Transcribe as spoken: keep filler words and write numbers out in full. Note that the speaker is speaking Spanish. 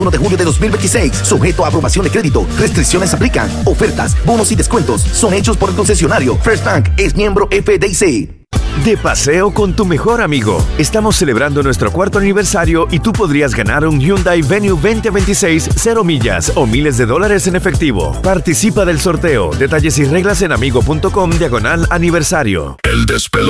uno de julio de dos mil veintiséis, sujeto a aprobación de crédito. Restricciones aplican. Ofertas, bonos y descuentos son hechos por el concesionario. First Bank es miembro F D I C. De paseo con tu mejor amigo. Estamos celebrando nuestro cuarto aniversario y tú podrías ganar un Hyundai Venue veinte veintiséis, cero millas o miles de dólares en efectivo. Participa del sorteo. Detalles y reglas en amigo punto com diagonal aniversario. El despelote.